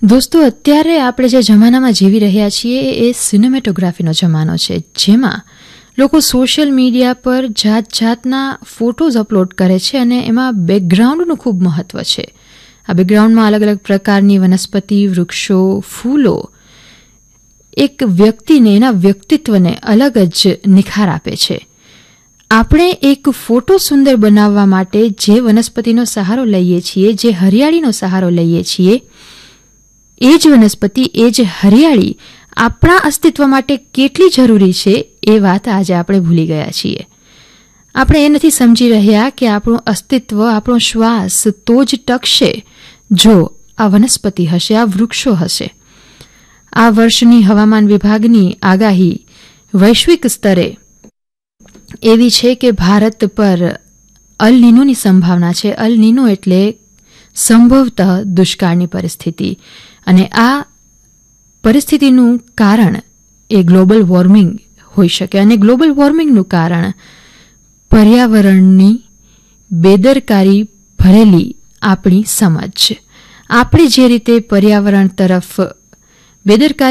દોસ્તો, અત્યારે આપણે જે જમાનામાં જીવી રહ્યા છીએ એ સિનેમેટોગ્રાફીનો જમાનો છે, જેમાં લોકો સોશિયલ મીડિયા પર જાત જાતના ફોટોઝ અપલોડ કરે છે અને એમાં બેકગ્રાઉન્ડનું ખૂબ મહત્વ છે. આ બેકગ્રાઉન્ડમાં અલગ અલગ પ્રકારની વનસ્પતિ, વૃક્ષો, ફૂલો એક વ્યક્તિને, એના વ્યક્તિત્વને અલગ જ નિખાર આપે છે. આપણે એક ફોટો સુંદર બનાવવા માટે જે વનસ્પતિનો સહારો લઈએ છીએ, જે હરિયાળીનો સહારો લઈએ છીએ, એ જ વનસ્પતિ, એ જ હરિયાળી આપણા અસ્તિત્વ માટે કેટલી જરૂરી છે એ વાત આજે આપણે ભૂલી ગયા છીએ. આપણે એ નથી સમજી રહ્યા કે આપણું અસ્તિત્વ, આપણો શ્વાસ તો જ ટકશે જો આ વનસ્પતિ હશે, આ વૃક્ષો હશે. આ વર્ષની હવામાન વિભાગની આગાહી વૈશ્વિક સ્તરે એવી છે કે ભારત પર અલ નીનોની સંભાવના છે. અલ નીનો એટલે સંભવતઃ દુષ્કાળની પરિસ્થિતિ, અને આ પરિસ્થિતિનું કારણ એ ગ્લોબલ વોર્મિંગ હોઈ શકે. અને ગ્લોબલ વોર્મિંગનું કારણ પર્યાવરણની બેદરકારી ભરેલી આપણી સમજ. આપણે જે રીતે પર્યાવરણ તરફ બેદરકારી